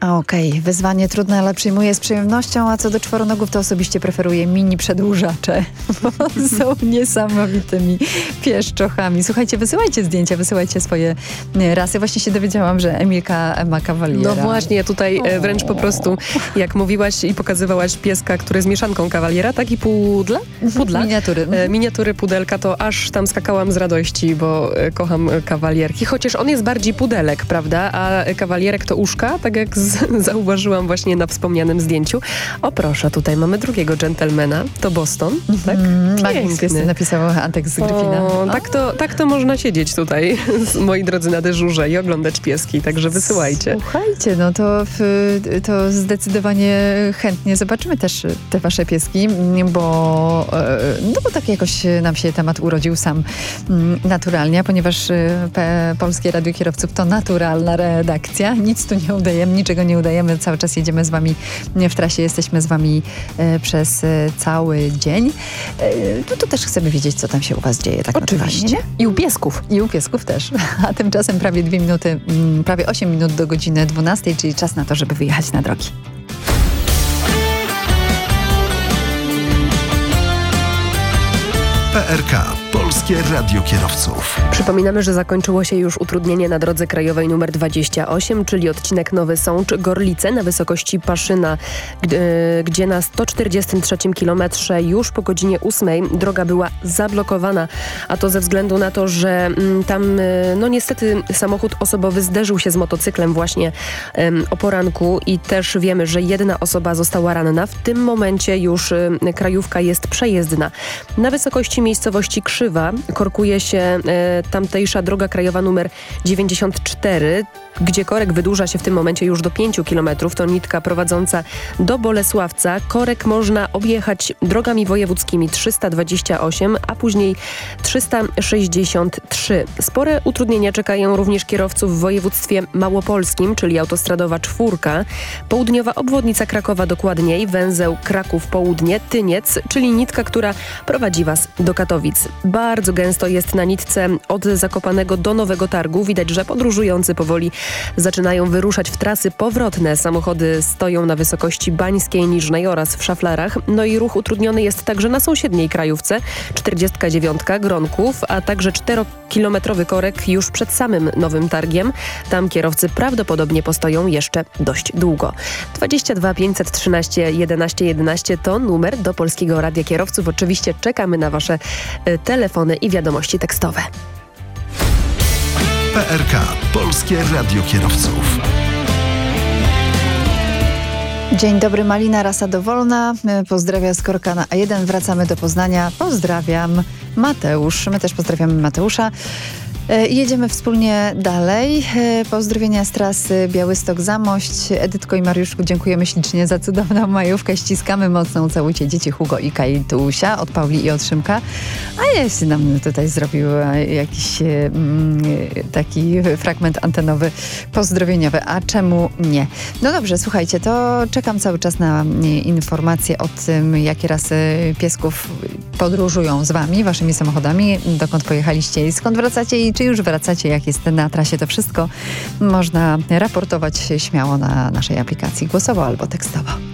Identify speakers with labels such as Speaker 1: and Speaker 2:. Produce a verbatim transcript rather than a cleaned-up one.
Speaker 1: Okej, okay. Wyzwanie trudne, ale przyjmuję z przyjemnością, a co do czworonogów, to osobiście preferuję mini przedłużacze, bo są niesamowitymi pieszczochami. Słuchajcie, wysyłajcie zdjęcia, wysyłajcie swoje rasy. Właśnie się dowiedziałam, że Emilka ma kawaliera.
Speaker 2: No właśnie, tutaj o. wręcz po prostu, jak mówiłaś i pokazywałaś pieska, który jest mieszanką kawaliera, tak i pudla? Pudla.
Speaker 1: Miniatury.
Speaker 2: E, miniatury pudelka, to aż tam skakałam z radości, bo e, kocham kawalierki. Chociaż on jest bardziej pudelek, prawda? A kawalierek to uszka, tak jak z, zauważyłam właśnie na wspomnianym zdjęciu. O proszę, tutaj mamy drugiego dżentelmena. To Boston, tak?
Speaker 1: Mm, piękny. Napisał Antek z Gryfina.
Speaker 2: O, tak, to, tak to można siedzieć tutaj, moi drodzy, na dyżurze i oglądać pieski, także wysyłajcie.
Speaker 1: Słuchajcie, no to, to zdecydowanie chętnie zobaczymy też te wasze pieski, bo, no bo tak jakoś nam się temat urodził sam naturalnie, ponieważ Polskie Radio Kierowców to naturalna redakcja. Nic tu nie udajemy, niczego nie udajemy. Cały czas jedziemy z wami w trasie, jesteśmy z wami przez cały dzień. No to też chcemy wiedzieć, co tam się u was dzieje. Tak
Speaker 2: oczywiście.
Speaker 1: I u piesków. I u piesków też. A tymczasem prawie dwie minuty, prawie osiem minut do godziny dwunastej, czyli czas na to, żeby wyjechać na drogi.
Speaker 3: P R K. Polskie Radio Kierowców.
Speaker 2: Przypominamy, że zakończyło się już utrudnienie na drodze krajowej numer dwadzieścia osiem, czyli odcinek Nowy Sącz-Gorlice na wysokości Paszyna, gdzie na sto czterdziestym trzecim kilometrze już po godzinie ósmej droga była zablokowana, a to ze względu na to, że tam no niestety samochód osobowy zderzył się z motocyklem właśnie um, o poranku i też wiemy, że jedna osoba została ranna. W tym momencie już um, krajówka jest przejezdna. Na wysokości miejscowości Krzywa korkuje się e, tamtejsza droga krajowa numer dziewięćdziesiąt cztery, gdzie korek wydłuża się w tym momencie już do pięciu kilometrów. To nitka prowadząca do Bolesławca. Korek można objechać drogami wojewódzkimi trzysta dwadzieścia osiem, a później trzysta sześćdziesiąt trzy. Spore utrudnienia czekają również kierowców w województwie małopolskim, czyli autostradowa czwórka, południowa obwodnica Krakowa dokładniej, węzeł Kraków Południe, Tyniec, czyli nitka, która prowadzi was do Katowic. Bardzo gęsto jest na nitce od Zakopanego do Nowego Targu. Widać, że podróżujący powoli zaczynają wyruszać w trasy powrotne. Samochody stoją na wysokości Bańskiej, Niżnej oraz w Szaflarach. No i ruch utrudniony jest także na sąsiedniej krajówce, czterdziestka dziewiątka Gronków, a także czterokilometrowy korek już przed samym Nowym Targiem. Tam kierowcy prawdopodobnie postoją jeszcze dość długo. dwadzieścia dwa pięćset trzynaście jedenaście jedenaście to numer do Polskiego Radia Kierowców. Oczywiście czekamy na wasze y, telefony i wiadomości tekstowe.
Speaker 3: P R K. Polskie Radio Kierowców.
Speaker 1: Dzień dobry, Malina, rasa dowolna. Pozdrawia z Korka na A jeden. Wracamy do Poznania. Pozdrawiam, Mateusz. My też pozdrawiamy Mateusza. I jedziemy wspólnie dalej. Pozdrowienia z trasy Białystok-Zamość. Edytko i Mariuszku, dziękujemy ślicznie za cudowną majówkę. Ściskamy mocno, całujcie dzieci Hugo i Kajtusia od Pauli i od Szymka. A jeśli nam tutaj zrobił jakiś mm, taki fragment antenowy, pozdrowieniowy, a czemu nie? No dobrze, słuchajcie, to czekam cały czas na informacje o tym, jakie rasy piesków podróżują z wami, waszymi samochodami, dokąd pojechaliście i skąd wracacie i czy już wracacie, jak jest na trasie. To wszystko można raportować śmiało na naszej aplikacji głosowo albo tekstowo.